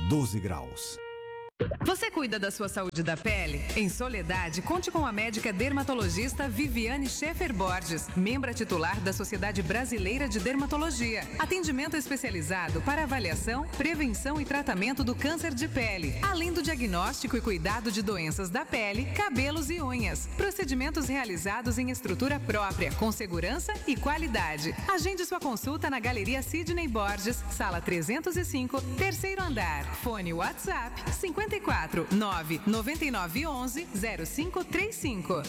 12 graus. Você cuida da sua saúde da pele? Em Soledade, conte com a médica dermatologista Viviane Schaefer Borges, membra titular da Sociedade Brasileira de Dermatologia. Atendimento especializado para avaliação, prevenção e tratamento do câncer de pele, além do diagnóstico e cuidado de doenças da pele, cabelos e unhas. Procedimentos realizados em estrutura própria, com segurança e qualidade. Agende sua consulta na Galeria Sidney Borges, sala 305, terceiro andar. Fone WhatsApp 54 999 11 0535.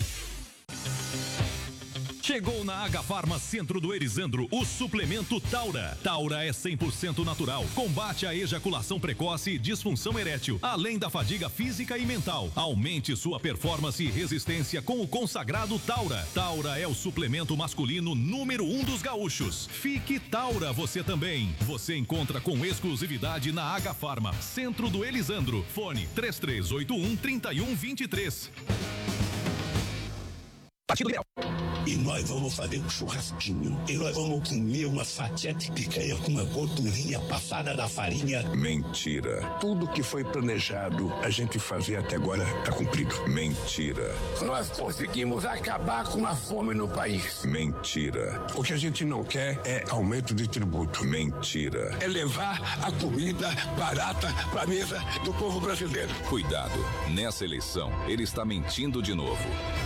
Chegou na Agafarma Centro do Erizandro o suplemento Taura. Taura é 100% natural, combate a ejaculação precoce e disfunção erétil, além da fadiga física e mental. Aumente sua performance e resistência com o consagrado Taura. Taura é o suplemento masculino número 1 dos gaúchos. Fique Taura você também. Você encontra com exclusividade na Agafarma Centro do Erizandro. Fone 3381-3123. Partido Liberal. E nós vamos fazer um churrasquinho. E nós vamos comer uma fatia de picanha com uma gordurinha passada na farinha. Mentira. Tudo que foi planejado a gente fazer até agora está cumprido. Mentira. Nós conseguimos acabar com a fome no país. Mentira. O que a gente não quer é aumento de tributo. Mentira. É levar a comida barata para a mesa do povo brasileiro. Cuidado. Nessa eleição, ele está mentindo de novo.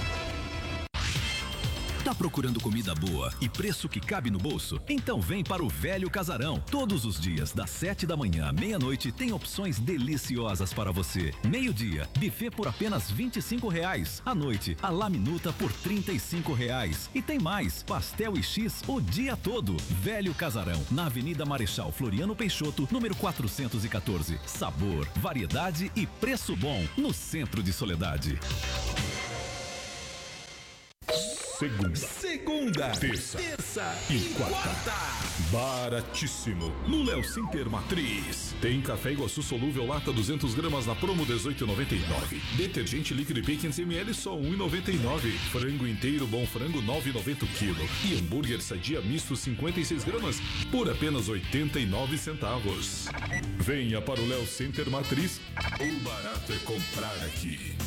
Tá procurando comida boa e preço que cabe no bolso? Então vem para o Velho Casarão. Todos os dias, das 7 da manhã à meia-noite, tem opções deliciosas para você. Meio-dia, buffet por apenas R$25. À noite, a laminuta por R$35. E tem mais, pastel e X o dia todo. Velho Casarão, na Avenida Marechal Floriano Peixoto, número 414. Sabor, variedade e preço bom, no centro de Soledade. Segunda, terça e quarta. Baratíssimo no Léo Center Matriz. Tem café Iguaçu solúvel lata 200 gramas na promo R$18,99. Detergente líquido IP 500 ml só R$1,99. Frango inteiro bom frango R$9,90 quilo. E hambúrguer sadia misto 56 gramas por apenas 89 centavos. Venha para o Léo Center Matriz. O barato é comprar aqui.